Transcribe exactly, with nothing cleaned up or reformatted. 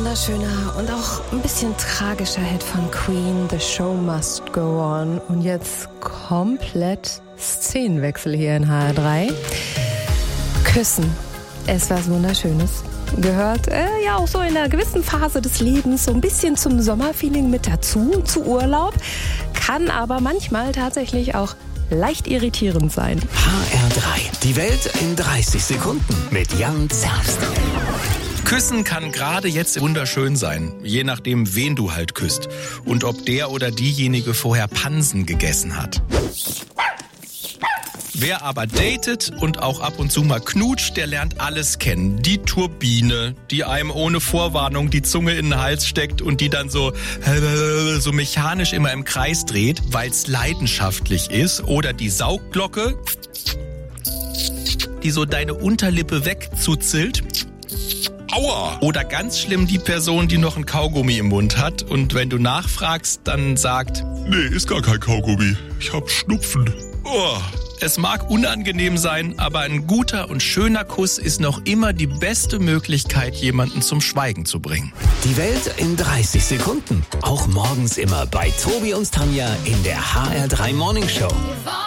wunderschöner und auch ein bisschen tragischer Hit von Queen, The Show Must Go On. Und jetzt komplett Szenenwechsel hier in H R drei. Küssen ist was Wunderschönes. Gehört äh, ja auch so in einer gewissen Phase des Lebens so ein bisschen zum Sommerfeeling mit dazu, zu Urlaub. Kann aber manchmal tatsächlich auch leicht irritierend sein. H R drei, die Welt in dreißig Sekunden mit Jan Zerbst. Küssen kann gerade jetzt wunderschön sein, je nachdem, wen du halt küsst und ob der oder diejenige vorher Pansen gegessen hat. Wer aber datet und auch ab und zu mal knutscht, der lernt alles kennen. Die Turbine, die einem ohne Vorwarnung die Zunge in den Hals steckt und die dann so, so mechanisch immer im Kreis dreht, weil es leidenschaftlich ist. Oder die Saugglocke, die so deine Unterlippe wegzuzelt. Aua! Oder ganz schlimm die Person, die noch ein Kaugummi im Mund hat und wenn du nachfragst, dann sagt, nee, ist gar kein Kaugummi. Ich hab Schnupfen. Oh. Es mag unangenehm sein, aber ein guter und schöner Kuss ist noch immer die beste Möglichkeit, jemanden zum Schweigen zu bringen. Die Welt in dreißig Sekunden. Auch morgens immer bei Tobi und Tanja in der H R drei Morning Show.